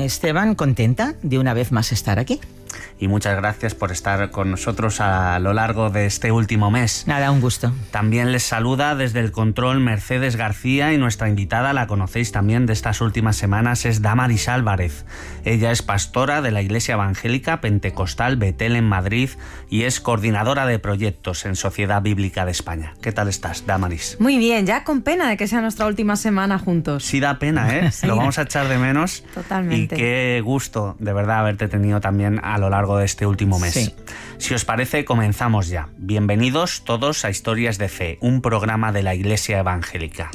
Esteban, contenta de una vez más estar aquí. Y muchas gracias por estar con nosotros a lo largo de este último mes. Nada, un gusto. También les saluda desde el control Mercedes García, y nuestra invitada, la conocéis también de estas últimas semanas, es Damaris Álvarez. Ella es pastora de la Iglesia Evangélica Pentecostal Betel en Madrid y es coordinadora de proyectos en Sociedad Bíblica de España. ¿Qué tal estás, Damaris? Muy bien, ya con pena de que sea nuestra última semana juntos. Sí, da pena, ¿eh? Sí. Lo vamos a echar de menos. Totalmente. Y qué gusto, de verdad, haberte tenido también a lo largo de este último mes. Sí. Si os parece, comenzamos ya. Bienvenidos todos a Historias de Fe, un programa de la Iglesia Evangélica.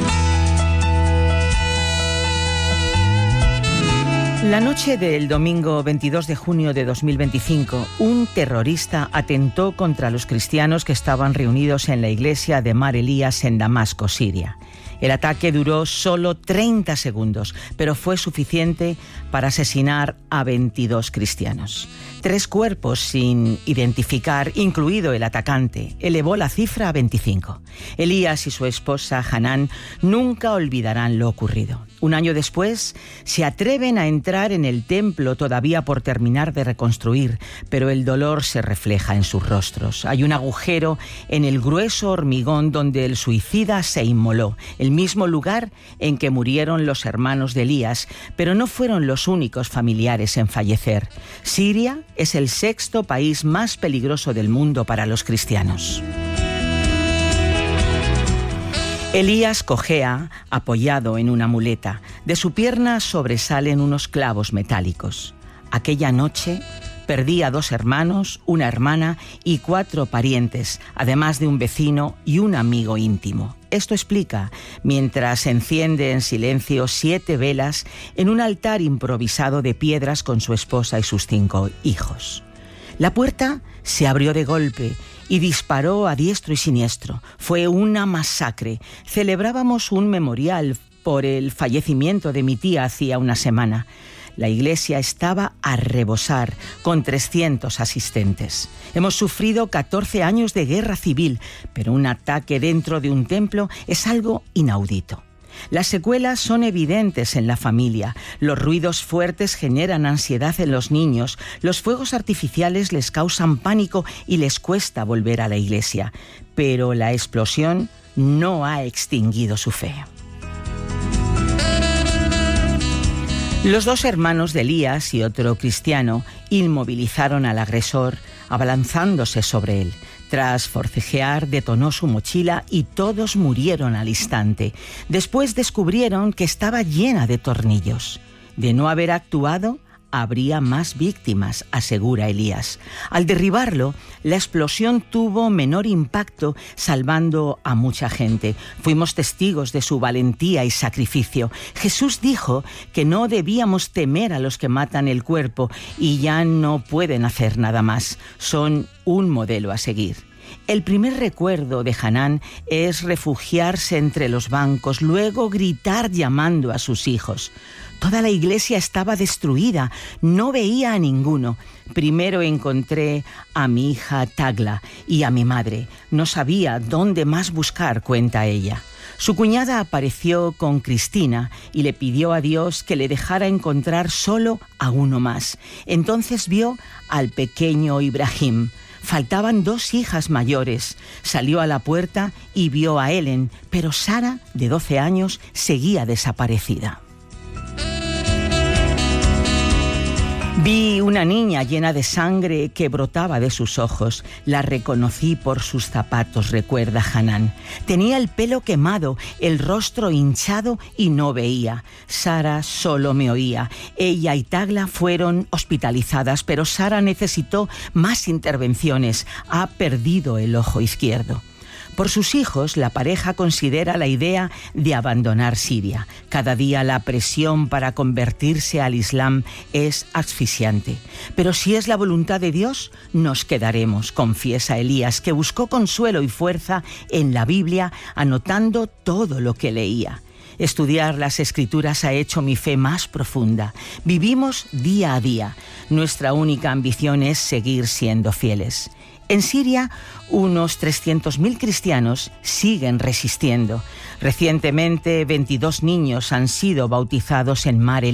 La noche del domingo 22 de junio de 2025, un terrorista atentó contra los cristianos que estaban reunidos en la iglesia de Mar Elías en Damasco, Siria. El ataque duró solo 30 segundos, pero fue suficiente para asesinar a 22 cristianos. 3 cuerpos sin identificar, incluido el atacante, elevó la cifra a 25. Elías y su esposa Hanan nunca olvidarán lo ocurrido. Un año después, se atreven a entrar en el templo todavía por terminar de reconstruir, pero el dolor se refleja en sus rostros. Hay un agujero en el grueso hormigón donde el suicida se inmoló, el mismo lugar en que murieron los hermanos de Elías, pero no fueron los únicos familiares en fallecer. Siria es el 6º país más peligroso del mundo para los cristianos. Elías cojea apoyado en una muleta. De su pierna sobresalen unos clavos metálicos. Aquella noche perdí a 2 hermanos, una hermana y 4 parientes, además de un vecino y un amigo íntimo. Esto explica, mientras enciende en silencio 7 velas en un altar improvisado de piedras con su esposa y sus 5 hijos. La puerta se abrió de golpe y disparó a diestro y siniestro. Fue una masacre. Celebrábamos un memorial por el fallecimiento de mi tía hacía una semana. La iglesia estaba a rebosar, con 300 asistentes. Hemos sufrido 14 años de guerra civil, pero un ataque dentro de un templo es algo inaudito. Las secuelas son evidentes en la familia. Los ruidos fuertes generan ansiedad en los niños. Los fuegos artificiales les causan pánico y les cuesta volver a la iglesia. Pero la explosión no ha extinguido su fe. Los 2 hermanos de Elías y otro cristiano inmovilizaron al agresor, abalanzándose sobre él. Tras forcejear, detonó su mochila y todos murieron al instante. Después descubrieron que estaba llena de tornillos. De no haber actuado, habría más víctimas, asegura Elías. Al derribarlo, la explosión tuvo menor impacto, salvando a mucha gente. Fuimos testigos de su valentía y sacrificio. Jesús dijo que no debíamos temer a los que matan el cuerpo y ya no pueden hacer nada más. Son un modelo a seguir. El primer recuerdo de Hanan es refugiarse entre los bancos, luego gritar llamando a sus hijos. Toda la iglesia estaba destruida, no veía a ninguno. Primero encontré a mi hija Tagla y a mi madre. No sabía dónde más buscar, cuenta ella. Su cuñada apareció con Cristina y le pidió a Dios que le dejara encontrar solo a uno más. Entonces vio al pequeño Ibrahim. Faltaban 2 hijas mayores. Salió a la puerta y vio a Helen, pero Sara, de 12 años, seguía desaparecida. Vi una niña llena de sangre que brotaba de sus ojos. La reconocí por sus zapatos, recuerda Hanan. Tenía el pelo quemado, el rostro hinchado y no veía. Sara solo me oía. Ella y Tagla fueron hospitalizadas, pero Sara necesitó más intervenciones. Ha perdido el ojo izquierdo. Por sus hijos, la pareja considera la idea de abandonar Siria. Cada día la presión para convertirse al Islam es asfixiante. Pero si es la voluntad de Dios, nos quedaremos, confiesa Elías, que buscó consuelo y fuerza en la Biblia, anotando todo lo que leía. Estudiar las Escrituras ha hecho mi fe más profunda. Vivimos día a día. Nuestra única ambición es seguir siendo fieles. En Siria, unos 300.000 cristianos siguen resistiendo. Recientemente, 22 niños han sido bautizados en Mar